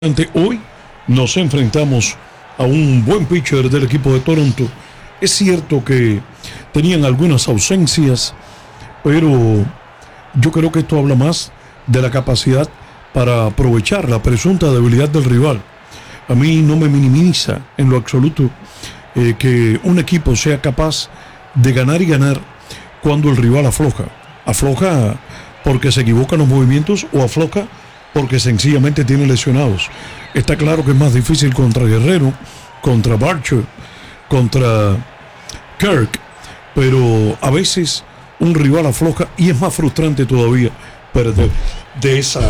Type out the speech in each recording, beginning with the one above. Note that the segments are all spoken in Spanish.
Hoy nos enfrentamos a un buen pitcher del equipo de Toronto. Es cierto que tenían algunas ausencias, pero yo creo que esto habla más de la capacidad para aprovechar la presunta debilidad del rival. A mí no me minimiza en lo absoluto que un equipo sea capaz de ganar y ganar cuando el rival afloja. Afloja porque se equivocan los movimientos o afloja porque sencillamente tiene lesionados. Está claro que es más difícil contra Guerrero, contra Barcher, contra Kirk, pero a veces un rival afloja y es más frustrante todavía perder de esa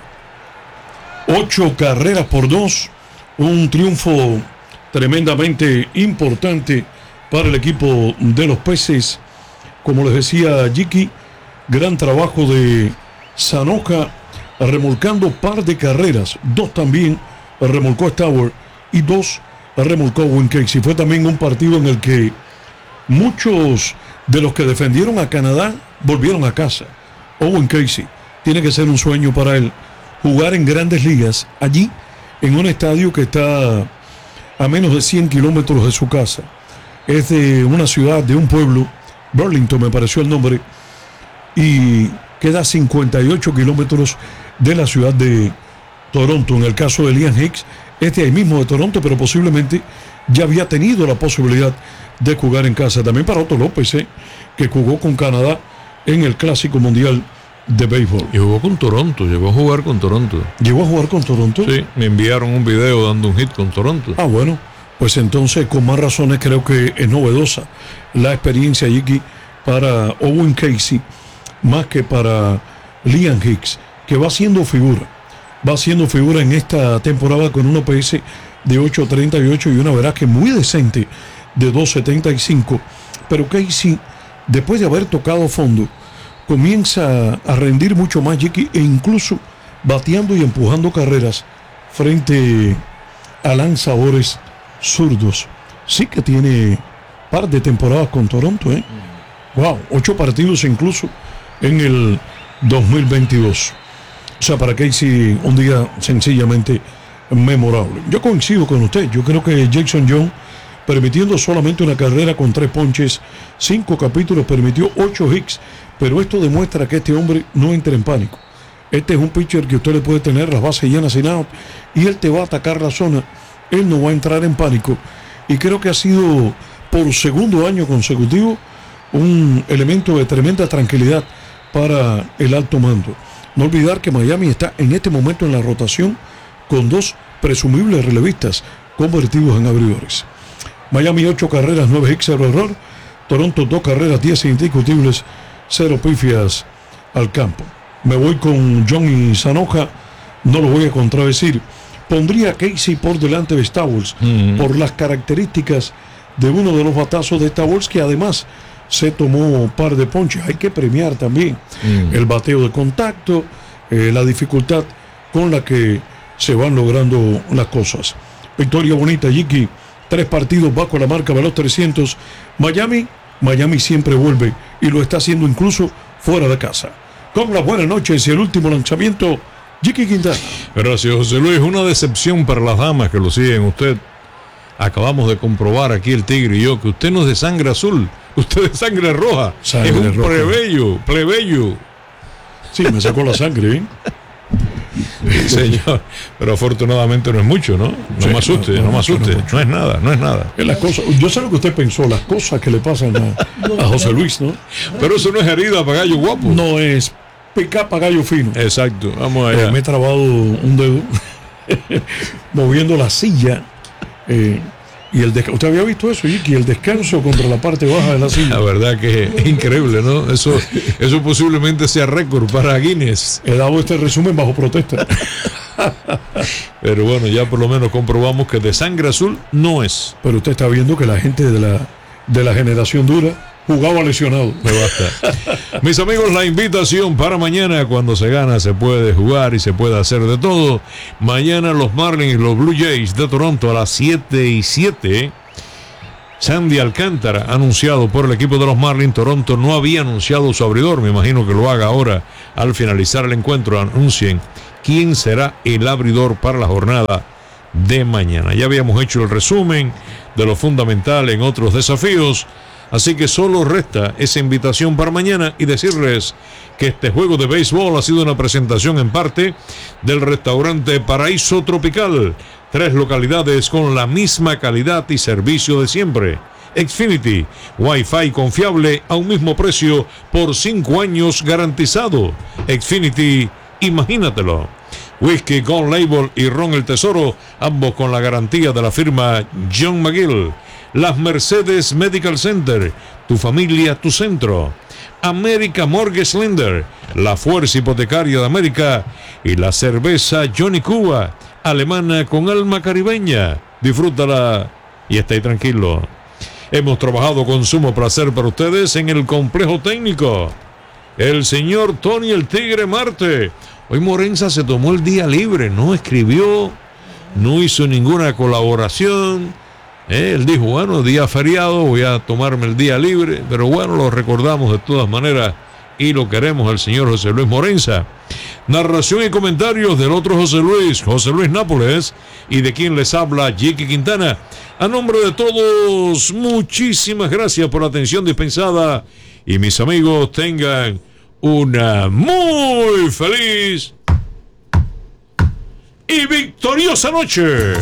manera. 8 carreras por 2, un triunfo tremendamente importante para el equipo de los Peces. Como les decía Jiki, gran trabajo de Sanoja, remolcando par de carreras, 2 también remolcó Stauer y 2 remolcó Owen Casey. Fue también un partido en el que muchos de los que defendieron a Canadá volvieron a casa. Owen Casey, tiene que ser un sueño para él jugar en grandes ligas allí en un estadio que está a menos de 100 kilómetros de su casa. Es de una ciudad, de un pueblo, Burlington me pareció el nombre, y queda a 58 kilómetros de la ciudad de Toronto. En el caso de Liam Hicks, es de ahí mismo de Toronto, pero posiblemente ya había tenido la posibilidad de jugar en casa. También para Otto López, que jugó con Canadá en el Clásico Mundial de Béisbol. Y jugó con Toronto, llegó a jugar con Toronto. ¿Llegó a jugar con Toronto? Sí, me enviaron un video dando un hit con Toronto. Ah, bueno, pues entonces con más razones creo que es novedosa la experiencia allí para Owen Casey, más que para Liam Hicks, que va haciendo figura en esta temporada con un OPS de 8.38 y una veraje muy decente de 2.75. Pero Casey, después de haber tocado fondo, comienza a rendir mucho más, Jiki, e incluso bateando y empujando carreras frente a lanzadores zurdos. Sí que tiene par de temporadas con Toronto, Wow, 8 partidos incluso en el 2022. O sea, para Casey un día sencillamente memorable. Yo coincido con usted. Yo creo que Jackson Jones, permitiendo solamente una carrera con 3 ponches, 5 capítulos, permitió 8 hits, pero esto demuestra que este hombre no entra en pánico. Este es un pitcher que usted le puede tener las bases llenas sin out y él te va a atacar la zona. Él no va a entrar en pánico, y creo que ha sido por segundo año consecutivo un elemento de tremenda tranquilidad para el alto mando. No olvidar que Miami está en este momento en la rotación con 2 presumibles relevistas convertidos en abridores. Miami 8 carreras, 9 hits, 0 error. Toronto 2 carreras, 10 indiscutibles, 0 pifias al campo. Me voy con John y Sanoja, no lo voy a contradecir. Pondría a Casey por delante de Stauer por las características de uno de los batazos de Stauer, que además se tomó un par de ponches. Hay que premiar también el bateo de contacto, la dificultad con la que se van logrando las cosas. Victoria bonita, Jiki. 3 partidos bajo la marca de los 300. Miami siempre vuelve y lo está haciendo incluso fuera de casa. Con las buenas noches y el último lanzamiento, Jiki Quintana. Gracias, José Luis. Una decepción para las damas que lo siguen usted. Acabamos de comprobar aquí el Tigre y yo que usted no es de sangre azul, usted es de sangre roja. Es un roja. plebeyo. Sí, me sacó la sangre, Sí, señor, pero afortunadamente no es mucho, ¿no? No me asuste. No es nada. Es las cosas, yo sé lo que usted pensó, las cosas que le pasan a José Luis, ¿no? Pero eso no es herida para gallo guapo. No es picar para gallo fino. Exacto, vamos allá. Me he trabado un dedo moviendo la silla. Y ¿usted había visto eso, Jiki? El descanso contra la parte baja de la silla. La verdad que es increíble, ¿no? Eso posiblemente sea récord para Guinness. He dado este resumen bajo protesta. Pero bueno, ya por lo menos comprobamos que de sangre azul no es. Pero usted está viendo que la gente de la generación dura jugaba lesionado. Me basta. Mis amigos, la invitación para mañana. Cuando se gana se puede jugar y se puede hacer de todo. Mañana los Marlins y los Blue Jays de Toronto a las 7:07. Sandy Alcántara, anunciado por el equipo de los Marlins. Toronto no había anunciado su abridor. Me imagino que lo haga ahora al finalizar el encuentro. Anuncien quién será el abridor para la jornada de mañana. Ya habíamos hecho el resumen de lo fundamental en otros desafíos, así que solo resta esa invitación para mañana y decirles que este juego de béisbol ha sido una presentación en parte del restaurante Paraíso Tropical. 3 localidades con la misma calidad y servicio de siempre. Xfinity, Wi-Fi confiable a un mismo precio por 5 años garantizado. Xfinity, imagínatelo. Whisky Gold Label y Ron el Tesoro, ambos con la garantía de la firma John McGill. Las Mercedes Medical Center, tu familia, tu centro. América Mortgage Lender, la fuerza hipotecaria de América. Y la cerveza Johnny Cuba, alemana con alma caribeña. Disfrútala y esté tranquilo. Hemos trabajado con sumo placer para ustedes en el complejo técnico. El señor Tony el Tigre Marte. Hoy Morenza se tomó el día libre, no escribió, no hizo ninguna colaboración. Él dijo, bueno, día feriado, voy a tomarme el día libre, pero bueno, lo recordamos de todas maneras y lo queremos al señor José Luis Morenza. Narración y comentarios del otro José Luis Nápoles, y de quien les habla, Jiki Quintana. A nombre de todos, muchísimas gracias por la atención dispensada y mis amigos tengan una muy feliz y victoriosa noche.